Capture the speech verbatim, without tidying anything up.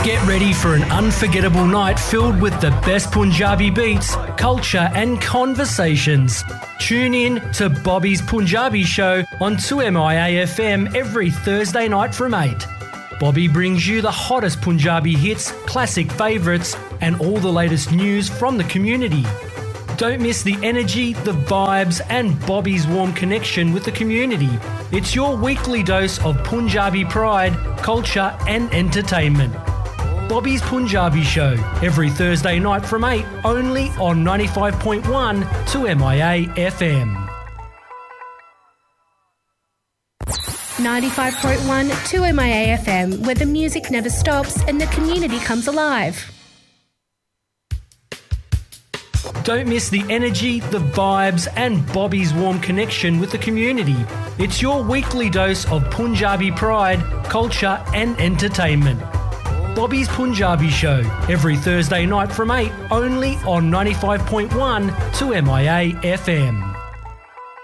Get ready for an unforgettable night filled with the best Punjabi beats, culture and conversations. Tune in to Bobby's Punjabi Show on two M I A F M every Thursday night from eight. Bobby brings you the hottest Punjabi hits, classic favourites and all the latest news from the community. Don't miss the energy, the vibes and Bobby's warm connection with the community. It's your weekly dose of Punjabi pride, culture and entertainment. Bobby's Punjabi Show, every Thursday night from eight, only on ninety-five point one two M I A F M. ninety-five point one two M I A F M, where the music never stops and the community comes alive. Don't miss the energy, the vibes and Bobby's warm connection with the community. It's your weekly dose of Punjabi pride, culture and entertainment. Bobby's Punjabi Show, every Thursday night from eight, only on ninety-five point one two M I A F M.